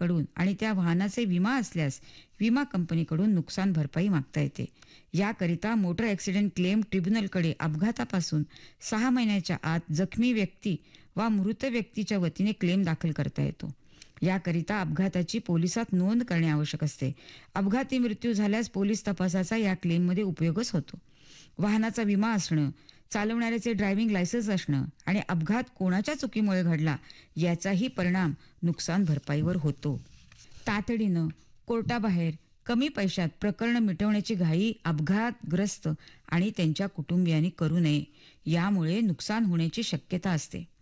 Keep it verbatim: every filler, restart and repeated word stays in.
चालकाकडून आणि त्या वाहनाचे विमा असल्यास विमा कंपनीकडून नुकसान भरपाई मागता येते. याकरिता मोटर ॲक्सिडेंट क्लेम ट्रिब्युनलकडे अपघातापासून सहा महिन्याच्या आत जखमी व्यक्ती वा मृत व्यक्तीच्या वतीने क्लेम दाखल करता येतो. याकरिता अपघाताची पोलिसात नोंद करणे आवश्यक असते. अपघाती मृत्यू झाल्यास पोलीस तपासाचा या क्लेममध्ये उपयोगच होतो. वाहनाचा विमा असणं, चालवणाऱ्याचे ड्रायव्हिंग लायसन्स असणं आणि अपघात कोणाच्या चुकीमुळे घडला याचाही परिणाम नुकसान भरपाईवर होतो. तातडीनं कोर्टाबाहेर कमी पैशात प्रकरण मिटवण्याची घाई अपघातग्रस्त आणि त्यांच्या कुटुंबियांनी करू नये. यामुळे नुकसान होण्याची शक्यता असते.